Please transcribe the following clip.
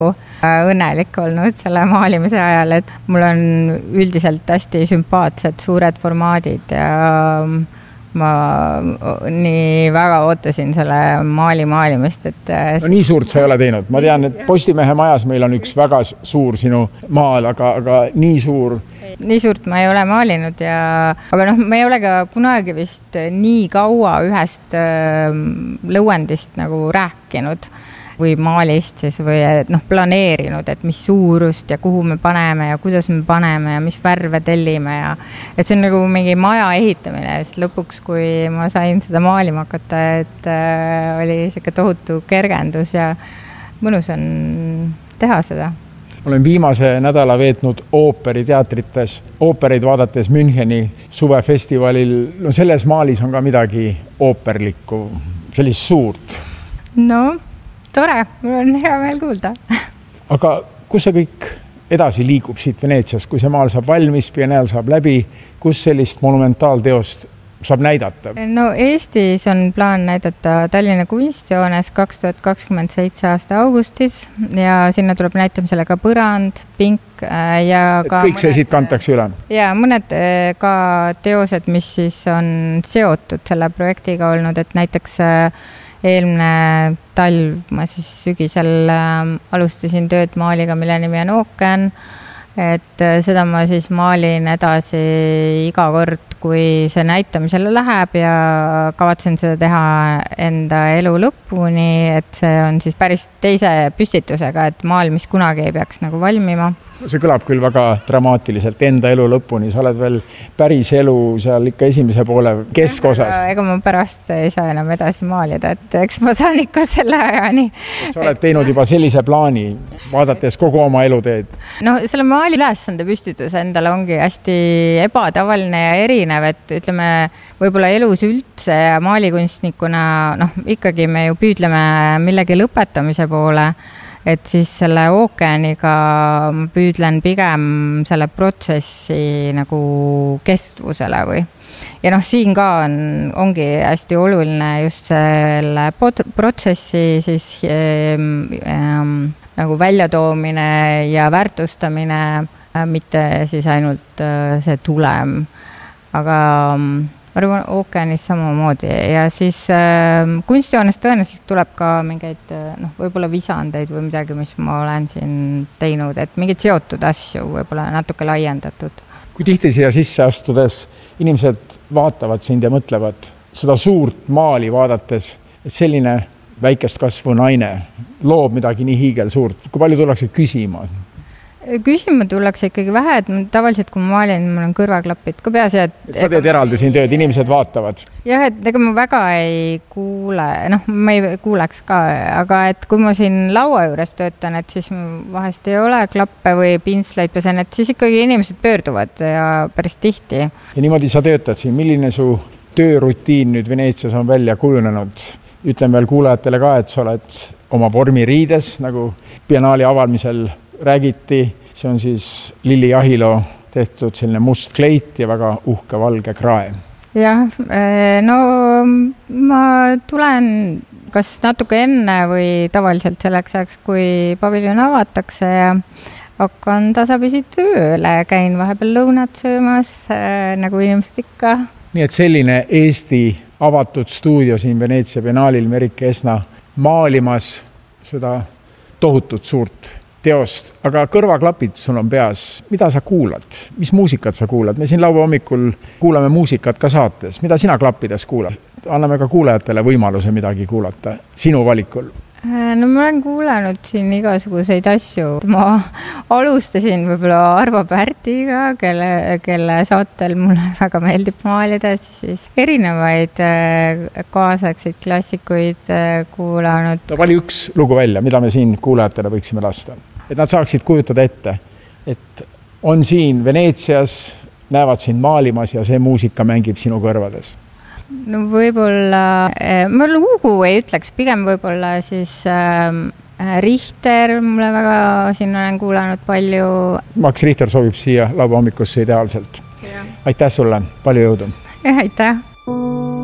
õnnelik olnud selle maalimise ajal, et mul on üldiselt hästi sümpaatsed suured formaadid ja ma nii väga ootasin selle maali maalimist, et no nii suurt sa ei ole teinud. Ma tean, et Postimehe majas meil on üks väga suur sinu maal, aga nii suur. Nii suurt ma ei ole maalinud aga ma ei ole ka kunagi vist nii kaua ühest lõuendist nagu rääkinud või maalist siis või planeerinud, et mis suurust ja kuhu me paneme ja kuidas me paneme ja mis värve tellime ja et see on nagu mingi maja ehitamine, sest lõpuks, kui ma sain seda maalima hakata, et oli siuke tohutu kergendus ja mõnus on teha seda. Olen viimase nädala veetnud ooperiteatrites, oopereid vaadates Müncheni suvefestivalil. No selles maalis on ka midagi ooperlikku, sellist suurt. No, tore, mul on hea meel kuulda. Aga kus see kõik edasi liigub siit Veneetsiast, kui see maal saab valmis, biennaal saab läbi, kus sellist monumentaalteost saab näidata? No Eestis on plaan näidata Tallinna Kunstjoones 2027 aasta augustis ja sinna tuleb näitamisele ka Põrand, Pink ja ka kõik see siit kantakse üle? Ja mõned ka teosed, mis siis on seotud selle projektiga olnud, et näiteks eelmine talv ma siis sügisel alustasin tööd maaliga, mille nimi on Ookean, et seda ma siis maalin edasi iga kord, kui see näitamisele läheb ja kavatsen seda teha enda elu lõpuni, et see on siis päris teise püstitusega, et maal, mis kunagi ei peaks nagu valmima. See kõlab küll väga dramaatiliselt enda elu lõpuni, sa oled veel päris elu seal ikka esimese poole keskosas. Ega ma pärast ei saa enam edasi maalida, et eks ma saan ikka selle ajani. Sa oled teinud juba sellise plaani, vaadates kogu oma eluteed? No selle maali ülesande püstitus endale ongi hästi ebatavaline ja erinev, et ütleme, võib-olla elus üldse ja maalikunstnikuna, ikkagi me ju püüdleme millegi lõpetamise poole, et siis selle Ookeaniga ma püüdlen pigem selle protsessi nagu kestvusele või. Ja siin ka ongi hästi oluline just selle protsessi siis nagu väljatoomine ja väärtustamine, mitte siis ainult see tulem. Aga ma arvan Ookeanis samamoodi ja siis kunstijoones tõenäoliselt tuleb ka mingeid võib-olla visandeid või midagi, mis ma olen siin teinud, et mingid seotud asju võib-olla natuke laiendatud. Kui tihti siia sisse astudes inimesed vaatavad sind ja mõtlevad seda suurt maali vaadates, et selline väikest kasvu naine loob midagi nii hiigel suurt, kui palju tullakse küsima? Küsima tullakse ikkagi vähe, et tavaliselt kui ma maalin, mul on kõrvaklapid ka peas. Sa teed eraldi siin tööd, inimesed vaatavad? Jah, et ega ma väga ei kuule, ma ei kuuleks ka, aga et kui ma siin laua juures töötan, et siis vahest ei ole klappe või pinsleid pesen, et siis ikkagi inimesed pöörduvad ja päris tihti. Ja niimoodi sa töötad siin, milline su töörutiin nüüd Veneetsias on välja kujunenud? Ütlen veel kuulajatele ka, et sa oled oma vormiriides, nagu biennaali avaldamisel räägiti, see on siis Lilli Jahilo tehtud selline must kleit ja väga uhke valge krae. Jah, no ma tulen kas natuke enne või tavaliselt selleks ajaks, kui paviljon avatakse ja hakkan tasapisi tööle, käin vahepeal lõunat söömas, nagu inimesed ikka. Nii et selline Eesti avatud stuudio siin Veneetsia biennaalil Merike Esna maalimas seda tohutut suurt teost, aga kõrvaklapid sul on peas. Mida sa kuulad? Mis muusikat sa kuulad? Me siin laupäeva hommikul kuulame muusikat ka saates. Mida sina klappides kuulad? Anname ka kuulajatele võimaluse midagi kuulata sinu valikul. No ma olen kuulanud siin igasuguseid asju. Ma alustasin võib-olla Arvo Pärtiga, kelle saatel mulle väga meeldib maalida, siis erinevaid kaasaegseid klassikuid kuulanud. Vali üks lugu välja, mida me siin kuulajatele võiksime lasta. Et nad saaksid kujutada ette, et on siin Veneetsias, näevad sind maalimas ja see muusika mängib sinu kõrvades. No võib-olla, ma lugu ei ütleks, pigem võib-olla siis Richter, mulle väga siin olen kuulanud palju. Max Richter sobib siia laupäeva hommikusse ideaalselt. Ja. Aitäh sulle, palju jõudu! Ja, aitäh!